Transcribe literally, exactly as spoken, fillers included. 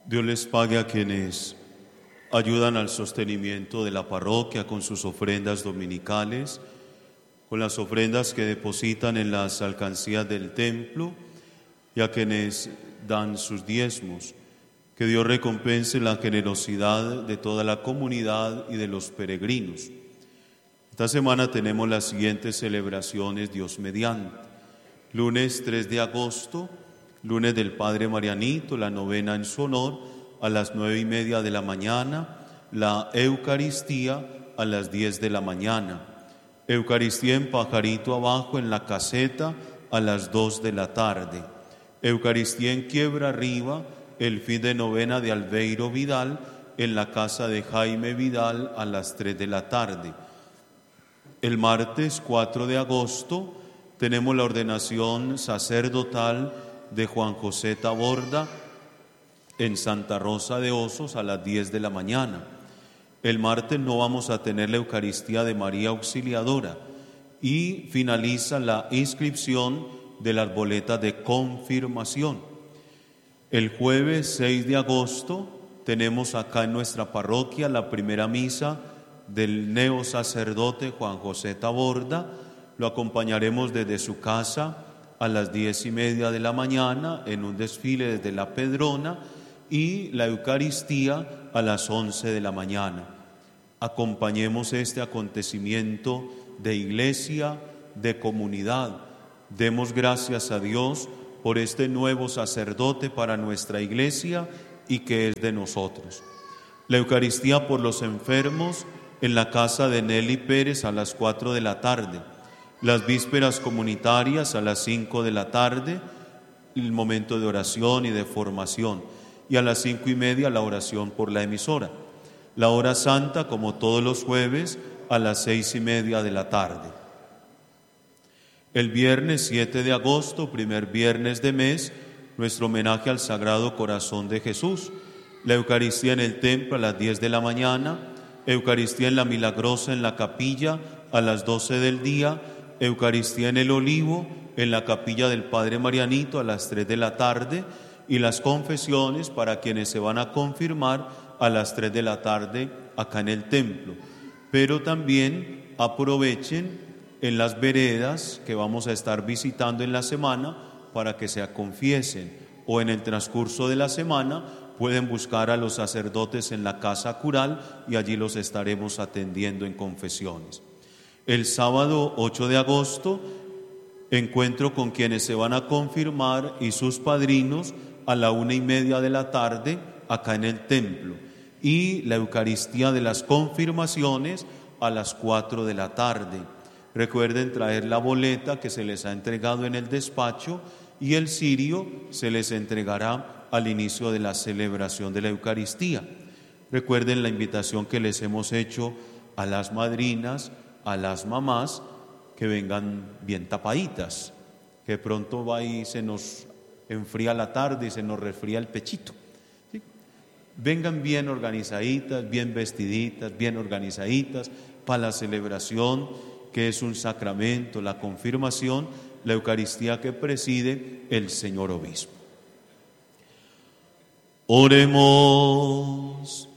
Dios les pague a quienes ayudan al sostenimiento de la parroquia con sus ofrendas dominicales, con las ofrendas que depositan en las alcancías del templo y a quienes dan sus diezmos. Que Dios recompense la generosidad de toda la comunidad y de los peregrinos. Esta semana tenemos las siguientes celebraciones, Dios mediante. Lunes tres de agosto, lunes del Padre Marianito, la novena en su honor, a las nueve y media de la mañana, la Eucaristía a las diez de la mañana. Eucaristía en Pajarito Abajo, en la caseta, a las dos de la tarde. Eucaristía en Quiebra Arriba, el fin de novena de Albeiro Vidal, en la casa de Jaime Vidal, a las tres de la tarde. El martes cuatro de agosto tenemos la ordenación sacerdotal de Juan José Taborda en Santa Rosa de Osos a las diez de la mañana. El martes no vamos a tener la Eucaristía de María Auxiliadora y finaliza la inscripción de las boletas de confirmación. El jueves seis de agosto tenemos acá en nuestra parroquia la primera misa del neosacerdote Juan José Taborda. Lo acompañaremos desde su casa a las diez y media de la mañana en un desfile desde la Pedrona y la Eucaristía a las once de la mañana. Acompañemos este acontecimiento de iglesia, de comunidad. Demos gracias a Dios por este nuevo sacerdote para nuestra iglesia y que es de nosotros. La Eucaristía por los enfermos en la casa de Nelly Pérez a las cuatro de la tarde. Las vísperas comunitarias a las cinco de la tarde, el momento de oración y de formación. Y a las cinco y media la oración por la emisora. La hora santa, como todos los jueves, a las seis y media de la tarde. El viernes siete de agosto, primer viernes de mes, nuestro homenaje al Sagrado Corazón de Jesús. La Eucaristía en el templo a las diez de la mañana, Eucaristía en la Milagrosa en la capilla a las doce del día, Eucaristía en el Olivo en la capilla del Padre Marianito a las tres de la tarde y las confesiones para quienes se van a confirmar a las tres de la tarde acá en el templo. Pero también aprovechen en las veredas que vamos a estar visitando en la semana para que se confiesen, o en el transcurso de la semana pueden buscar a los sacerdotes en la casa cural y allí los estaremos atendiendo en confesiones. El sábado ocho de agosto, encuentro con quienes se van a confirmar y sus padrinos a la una y media de la tarde acá en el templo, y la Eucaristía de las confirmaciones a las cuatro de la tarde. Recuerden traer la boleta que se les ha entregado en el despacho y el cirio se les entregará al inicio de la celebración de la Eucaristía. Recuerden la invitación que les hemos hecho a las madrinas, a las mamás, que vengan bien tapaditas, que pronto va y se nos enfría la tarde y se nos resfría el pechito. ¿Sí? Vengan bien organizaditas, bien vestiditas, bien organizaditas para la celebración, que es un sacramento, la confirmación, la Eucaristía que preside el Señor Obispo. Oremos.